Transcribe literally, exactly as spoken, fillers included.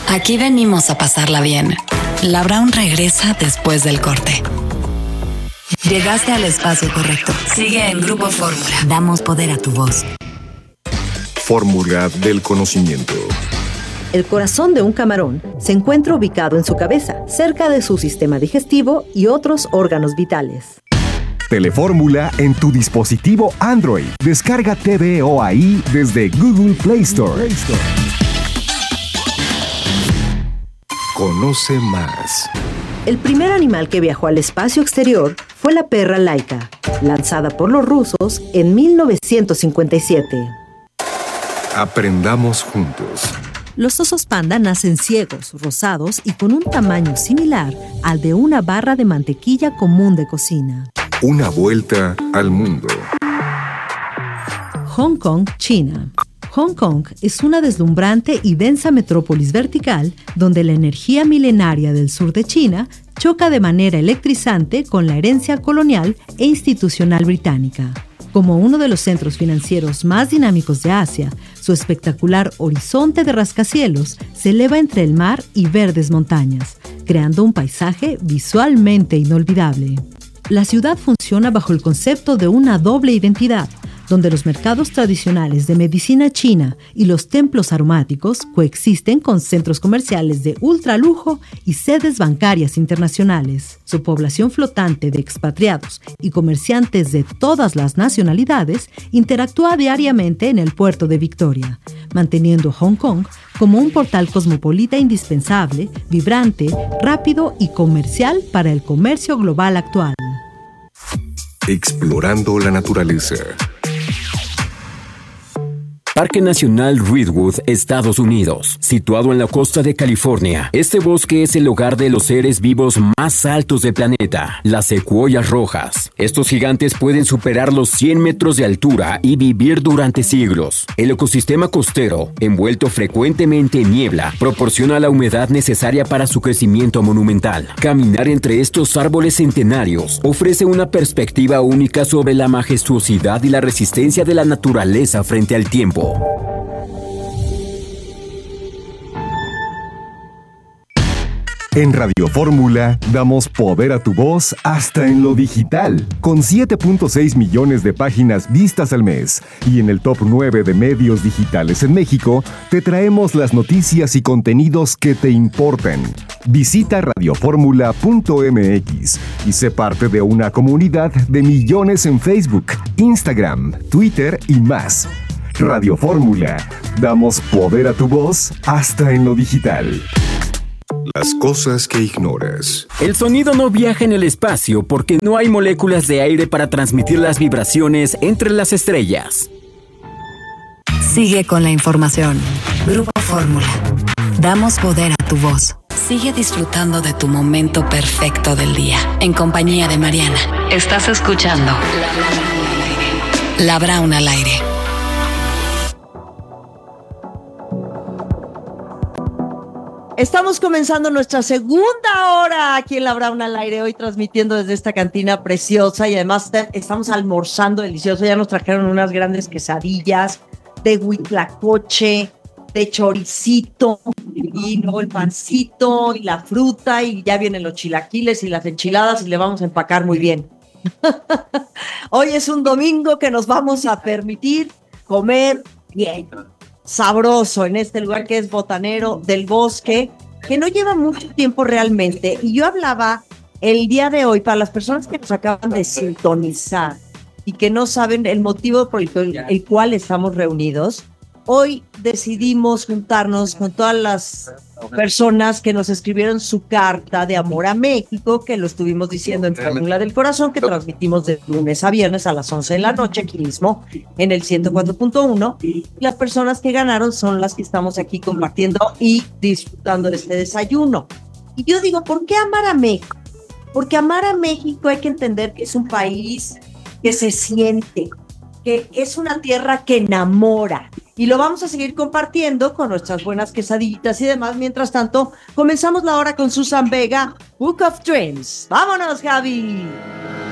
Aquí venimos a pasarla bien. La Brown regresa después del corte. Llegaste al espacio correcto. Sigue en Grupo Fórmula. Damos poder a tu voz. Fórmula del conocimiento. El corazón de un camarón se encuentra ubicado en su cabeza, cerca de su sistema digestivo y otros órganos vitales. Telefórmula en tu dispositivo Android. Descarga T V O A I desde Google Play Store. Play Store. Conoce más. El primer animal que viajó al espacio exterior fue la perra Laika, lanzada por los rusos en mil novecientos cincuenta y siete. Aprendamos juntos. Los osos panda nacen ciegos, rosados y con un tamaño similar al de una barra de mantequilla común de cocina. Una vuelta al mundo. Hong Kong, China. Hong Kong es una deslumbrante y densa metrópolis vertical donde la energía milenaria del sur de China choca de manera electrizante con la herencia colonial e institucional británica. Como uno de los centros financieros más dinámicos de Asia, su espectacular horizonte de rascacielos se eleva entre el mar y verdes montañas, creando un paisaje visualmente inolvidable. La ciudad funciona bajo el concepto de una doble identidad, donde los mercados tradicionales de medicina china y los templos aromáticos coexisten con centros comerciales de ultralujo y sedes bancarias internacionales. Su población flotante de expatriados y comerciantes de todas las nacionalidades interactúa diariamente en el puerto de Victoria, manteniendo Hong Kong como un portal cosmopolita indispensable, vibrante, rápido y comercial para el comercio global actual. Explorando la naturaleza. Parque Nacional Redwood, Estados Unidos. Situado en la costa de California, este bosque es el hogar de los seres vivos más altos del planeta, las secuoyas rojas. Estos gigantes pueden superar los cien metros de altura y vivir durante siglos. El ecosistema costero, envuelto frecuentemente en niebla, proporciona la humedad necesaria para su crecimiento monumental. Caminar entre estos árboles centenarios ofrece una perspectiva única sobre la majestuosidad y la resistencia de la naturaleza frente al tiempo. En Radio Fórmula damos poder a tu voz hasta en lo digital, con siete punto seis millones de páginas vistas al mes. Y en el top nueve de medios digitales en México, te traemos las noticias y contenidos que te importan. Visita radioformula punto m x y sé parte de una comunidad de millones en Facebook, Instagram, Twitter y más. Radio Fórmula, damos poder a tu voz hasta en lo digital. Las cosas que ignoras. El sonido no viaja en el espacio porque no hay moléculas de aire para transmitir las vibraciones entre las estrellas. Sigue con la información. Grupo Fórmula. Damos poder a tu voz. Sigue disfrutando de tu momento perfecto del día, en compañía de Mariana. Estás escuchando La Brown al aire. Estamos comenzando nuestra segunda hora aquí en La Brown al aire, hoy transmitiendo desde esta cantina preciosa y además estamos almorzando delicioso. Ya nos trajeron unas grandes quesadillas de huitlacoche, de choricito y luego el pancito y la fruta y ya vienen los chilaquiles y las enchiladas y le vamos a empacar muy bien. Hoy es un domingo que nos vamos a permitir comer bien. Sabroso en este lugar que es Botanero del Bosque, que no lleva mucho tiempo realmente. Y yo hablaba el día de hoy para las personas que nos acaban de sintonizar y que no saben el motivo por el, el cual estamos reunidos. Hoy decidimos juntarnos con todas las personas que nos escribieron su carta de amor a México, que lo estuvimos diciendo en Fórmula del Corazón, que transmitimos de lunes a viernes a las once de la noche, aquí mismo, en el ciento cuatro punto uno. Y las personas que ganaron son las que estamos aquí compartiendo y disfrutando de este desayuno. Y yo digo, ¿por qué amar a México? Porque amar a México hay que entender que es un país que se siente, que es una tierra que enamora. Y lo vamos a seguir compartiendo con nuestras buenas quesadillitas y demás. Mientras tanto, comenzamos la hora con Susan Vega, Book of Dreams. ¡Vámonos, Javi!